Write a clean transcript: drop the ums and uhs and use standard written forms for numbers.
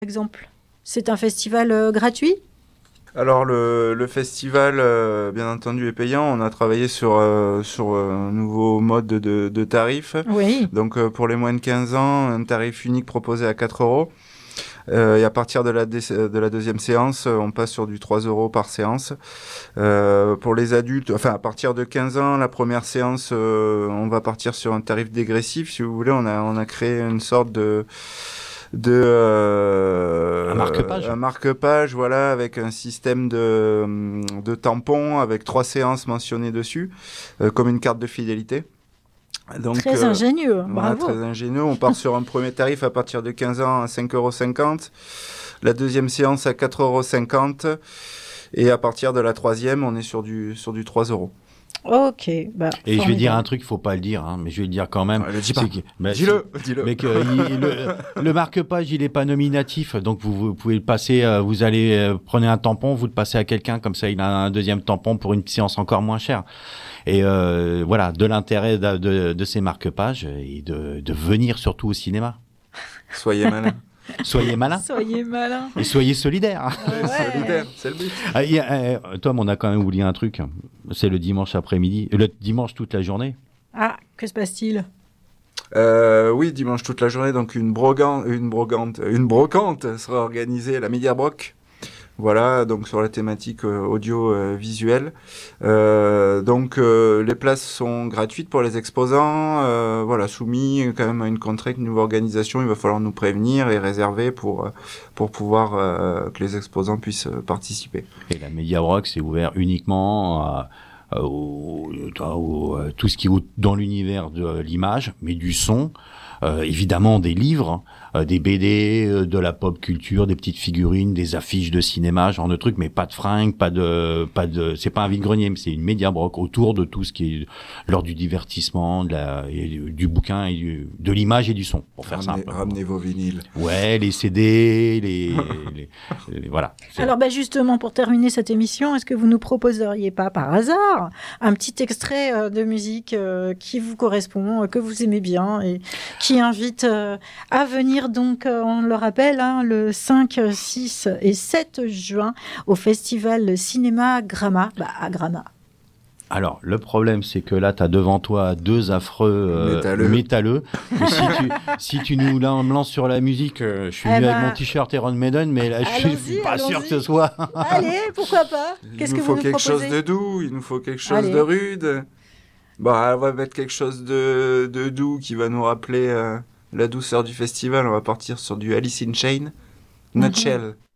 exemple. C'est un festival gratuit? Alors le festival, bien entendu, est payant. On a travaillé sur un nouveau mode de tarif. Oui. Donc pour les moins de 15 ans, un tarif unique proposé à 4 euros. Et à partir de la deuxième séance, on passe sur du 3 euros par séance. Pour les adultes, enfin à partir de 15 ans, la première séance, on va partir sur un tarif dégressif. Si vous voulez, on a créé une sorte Un marque-page. un marque-page, voilà, avec un système de tampons, avec 3 séances mentionnées dessus, comme une carte de fidélité. Donc, Très ingénieux, voilà, bravo. très ingénieux. On part sur un premier tarif à partir de 15 ans à 5,50 €. La deuxième séance à 4,50 €. Et à partir de la troisième, on est sur du 3 euros. Ok, bah, Et je vais formidable. dire un truc, il faut pas le dire, hein, mais je vais le dire quand même. Le dis pas. C'est que- bah, Dis-le. Mais que le marque-page, il est pas nominatif, donc vous pouvez le passer. Vous allez prenez un tampon, vous le passez à quelqu'un, comme ça, il a un deuxième tampon pour une séance encore moins chère. Et voilà, de l'intérêt de ces marque-pages et de venir surtout au cinéma. Soyez malin. Soyez malins Soyez malin. et soyez solidaires. Solidaire, c'est le but. Tom, on a quand même oublié un truc. C'est le dimanche après-midi, le dimanche toute la journée. Ah, que se passe-t-il? Oui, dimanche toute la journée, donc une brocante sera organisée à la Media Broc. Voilà, donc sur la thématique audio-visuelle. Donc les places sont gratuites pour les exposants, voilà, soumis quand même à une contrainte, une nouvelle organisation. Il va falloir nous prévenir et réserver pour pouvoir que les exposants puissent participer. Et la Media Rock, c'est ouvert uniquement à tout ce qui est dans l'univers de l'image, mais du son, évidemment des livres, des BD, de la pop culture, des petites figurines, des affiches de cinéma, genre de trucs, mais pas de fringues, c'est pas un vide-grenier, mais c'est une médiabroc autour de tout ce qui est lors du divertissement, du bouquin, et de l'image et du son, pour faire simple. Ramenez vos vinyles. Ouais, les CD, voilà. Alors, bah, justement, pour terminer cette émission, est-ce que vous nous proposeriez pas, par hasard, un petit extrait de musique qui vous correspond, que vous aimez bien et qui invite à venir, donc, on le rappelle, hein, le 5, 6 et 7 juin au festival Cinéma Gramma, à Gramma. Alors, le problème, c'est que là, tu as devant toi deux affreux métalleux. Si tu nous lances sur la musique, je suis venu avec mon t-shirt Iron Maiden, mais là, je suis pas sûr que ce soit... Allez, pourquoi pas? Qu'est-ce que vous nous proposez? Il nous faut quelque chose de doux, il nous faut quelque chose de rude. Bon, on va mettre quelque chose de doux qui va nous rappeler la douceur du festival. On va partir sur du Alice in Chains, Nutshell.